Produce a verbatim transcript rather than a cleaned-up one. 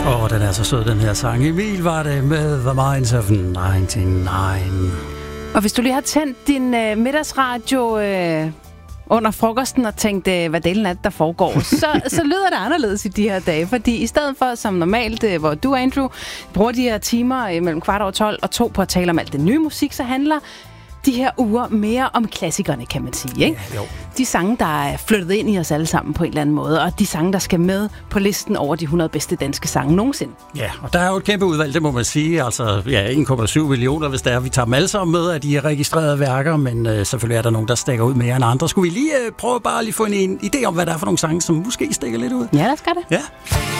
Åh, oh, den er så sød, den her sang. Emil var det med The Minds of nioghalvfems. Og hvis du lige har tændt din øh, middagsradio øh, under frokosten og tænkt, øh, hvad delen er det, der foregår, så, så lyder det anderledes i de her dage. Fordi i stedet for, som normalt, øh, hvor du, Andrew, bruger de her timer øh, mellem kvart over tolv og to på at tale om alt det nye musik, så handler de her uger mere om klassikerne, kan man sige, ikke? Ja, jo. De sange, der er flyttet ind i os alle sammen på en eller anden måde, og de sange, der skal med på listen over de hundrede bedste danske sange nogensinde. Ja, og der er jo et kæmpe udvalg, det må man sige. Altså, ja, en komma syv millioner, hvis der er. Vi tager dem alle sammen med af de her registrerede værker, men øh, selvfølgelig er der nogen, der stikker ud mere end andre. Skulle vi lige øh, prøve bare lige få en, en idé om, hvad der er for nogle sange, som måske stikker lidt ud? Ja, lad os gøre det. Ja.